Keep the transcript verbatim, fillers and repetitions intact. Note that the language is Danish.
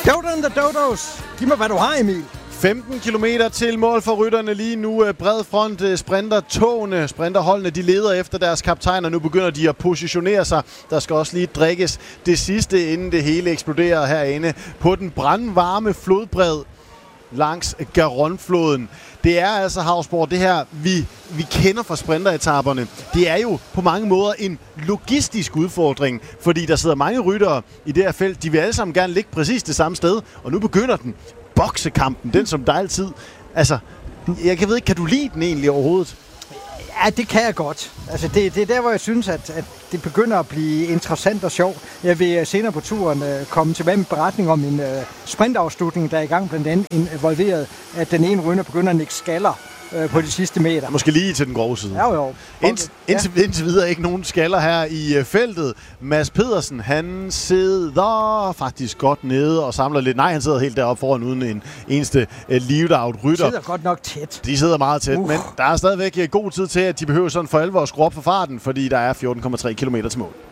Dodo and the Dodos. Giv mig, hvad du har, Emil. femten kilometer til mål for rytterne lige nu. Bred front, sprinter togene, sprinterholdene, de leder efter deres kaptajner. Nu begynder de at positionere sig. Der skal også lige drikkes det sidste, inden det hele eksploderer herinde på den brandvarme flodbred langs Garonne-floden. Det er altså, Hausborg, det her, vi, vi kender fra sprinteretaperne. Det er jo på mange måder en logistisk udfordring, fordi der sidder mange ryttere i det her felt. De vil alle sammen gerne ligge præcis det samme sted, og nu begynder den. Boksekampen, den som der altid... Altså, jeg kan ved ikke, kan du lide den egentlig overhovedet? Ja, det kan jeg godt. Altså, det, det er der, hvor jeg synes, at, at det begynder at blive interessant og sjovt. Jeg vil senere på turen uh, komme tilbage med en beretning om en uh, sprintafslutning, der er i gang, blandt andet involveret, at den ene rytter begynder at nikke skaller uh, på de sidste meter. Måske lige til den grove side. Ja, jo. Indtil, indtil, ja. indtil videre ikke nogen skaller her i uh, feltet. Mads Pedersen, han sidder faktisk godt nede og samler lidt. Nej, han sidder helt deroppe foran uden en eneste uh, lead-out rytter. De sidder godt nok tæt. De sidder meget tæt, uh. men der er stadigvæk god tid til, at de behøver sådan for alvor at skrue op for farten, fordi der er fjorten komma tre kilometer til mål.